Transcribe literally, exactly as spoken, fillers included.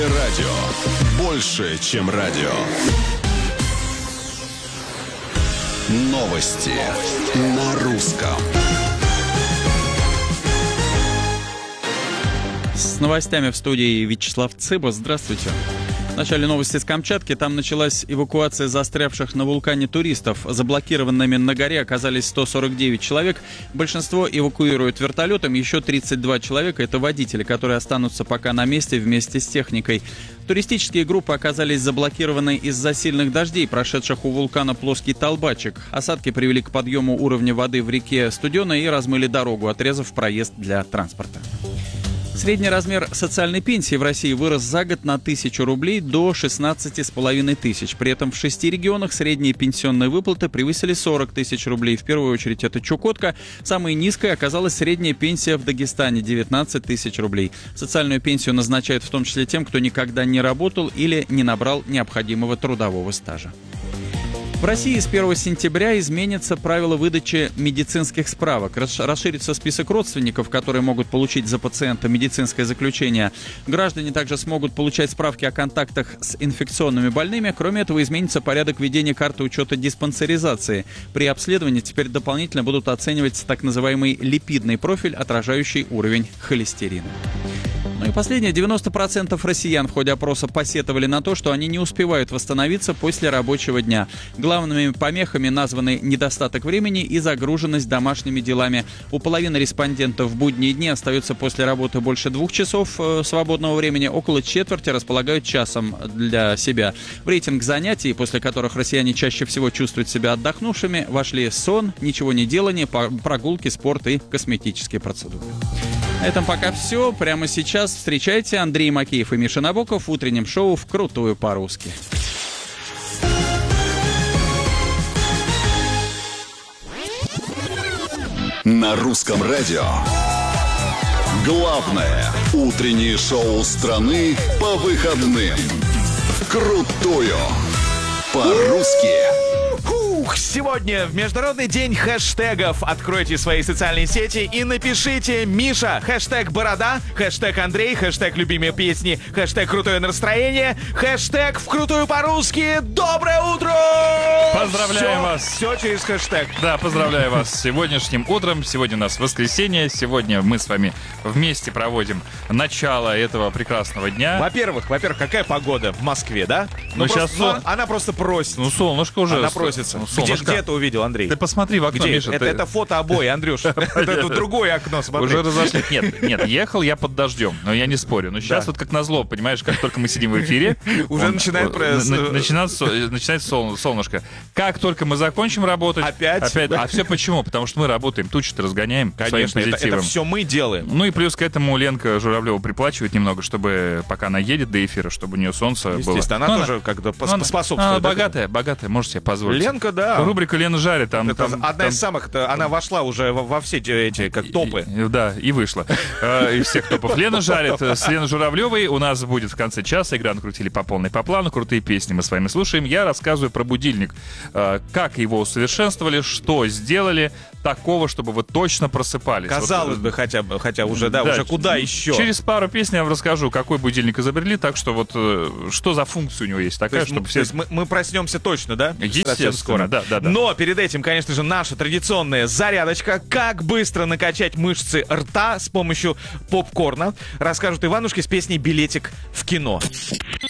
Радио. Больше, чем радио. Новости на русском. С новостями в студии Вячеслав Цыба. Здравствуйте. В начале новости с Камчатки. Там началась эвакуация застрявших на вулкане туристов. Заблокированными на горе оказались сто сорок девять человек. Большинство эвакуируют вертолетом. Еще тридцать два человека — это водители, которые останутся пока на месте вместе с техникой. Туристические группы оказались заблокированы из-за сильных дождей, прошедших у вулкана Плоский Толбачик. Осадки привели к подъему уровня воды в реке Студена и размыли дорогу, отрезав проезд для транспорта. Средний размер социальной пенсии в России вырос за год на тысячу рублей до шестнадцати с половиной тысяч. При этом в шести регионах средние пенсионные выплаты превысили сорок тысяч рублей. В первую очередь это Чукотка. Самой низкой оказалась средняя пенсия в Дагестане — девятнадцать тысяч рублей. Социальную пенсию назначают в том числе тем, кто никогда не работал или не набрал необходимого трудового стажа. В России с первого сентября изменятся правила выдачи медицинских справок. Расширится список родственников, которые могут получить за пациента медицинское заключение. Граждане также смогут получать справки о контактах с инфекционными больными. Кроме этого, изменится порядок ведения карты учета диспансеризации. При обследовании теперь дополнительно будут оценивать так называемый липидный профиль, отражающий уровень холестерина. Ну и последнее. девяносто процентов россиян в ходе опроса посетовали на то, что они не успевают восстановиться после рабочего дня. Главными помехами названы недостаток времени и загруженность домашними делами. У половины респондентов в будние дни остается после работы больше двух часов э, свободного времени. Около четверти располагают часом для себя. В рейтинг занятий, после которых россияне чаще всего чувствуют себя отдохнувшими, вошли сон, ничего не делание, прогулки, спорт и косметические процедуры. На этом пока все. Прямо сейчас встречайте Андрей Макеев и Миша Набоков в утреннем шоу «Вкрутую по-русски». На русском радио. Главное утреннее шоу страны по выходным. «Вкрутую по-русски». Сегодня в Международный день хэштегов. Откройте свои социальные сети и напишите «Миша», хэштег «Борода», хэштег «Андрей», хэштег «Любимые песни», хэштег «Крутое настроение», хэштег «Вкрутую по-русски». Доброе утро! Поздравляем все, вас! Все через хэштег. Да, поздравляю вас с сегодняшним утром. Сегодня у нас воскресенье. Сегодня мы с вами вместе проводим начало этого прекрасного дня. Во-первых, во-первых, какая погода в Москве, да? Ну, сейчас просто, сол... ну, она просто просит. Ну, солнышко уже. Она просится. Ну, Где, где ты увидел, Андрей? Ты посмотри в окно, Где? Миша. Это, ты... это фото обои, Андрюш. Это другое окно, смотри. Уже разошли. Нет, нет, ехал я под дождем, но я не спорю. Но сейчас вот как назло, понимаешь, как только мы сидим в эфире, уже начинает начинать солнышко. Как только мы закончим работать, опять. опять. А все почему? Потому что мы работаем, тучи-то разгоняем своим позитивом. Конечно, это все мы делаем. Ну и плюс к этому Ленка Журавлева приплачивает немного, чтобы пока она едет до эфира, чтобы у нее солнце было. Естественно, она тоже как-то способствует. Она богатая, богатая, может себе позволить. Ленка, да. Рубрика «Лена жарит». Там, это там, одна там... из самых, она вошла уже во, во все эти как топы. И, да, и вышла из всех топов. Лена жарит с Леной Журавлевой. У нас будет в конце часа игра «Накрутили по полной по плану». Крутые песни мы с вами слушаем. Я рассказываю про будильник. Как его усовершенствовали, что сделали такого, чтобы вы точно просыпались. Казалось вот, бы, хотя бы, хотя уже, да, да, уже куда еще? Через пару песен я вам расскажу, какой будильник изобрели, так что вот что за функция у него есть такая, есть, чтобы мы, все... То есть мы, мы проснемся точно, да? Естественно, скоро. Да, да, да. Но перед этим, конечно же, наша традиционная зарядочка. Как быстро накачать мышцы рта с помощью попкорна, расскажут Иванушки с песней «Билетик в кино».